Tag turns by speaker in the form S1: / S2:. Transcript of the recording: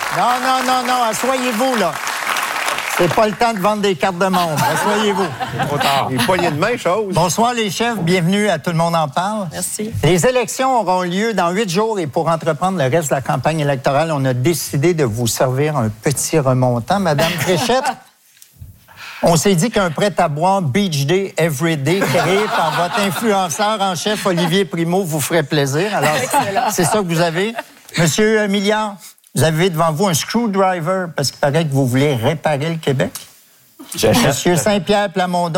S1: Non, asseyez-vous, là. C'est pas le temps de vendre des cartes de membre. Asseyez-vous.
S2: Trop tard. Une poignée de main, chose.
S1: Bonsoir, les chefs. Bienvenue à Tout le monde en parle.
S3: Merci.
S1: Les élections auront lieu dans 8 jours et pour entreprendre le reste de la campagne électorale, on a décidé de vous servir un petit remontant. Madame Fréchette, on s'est dit qu'un prêt-à-boire Beach Day Everyday créé par votre influenceur en chef Olivier Primo vous ferait plaisir. Alors, c'est ça que vous avez. Monsieur Milliard, vous avez devant vous un screwdriver parce qu'il paraît que vous voulez réparer le Québec. Monsieur Saint-Pierre Plamondon,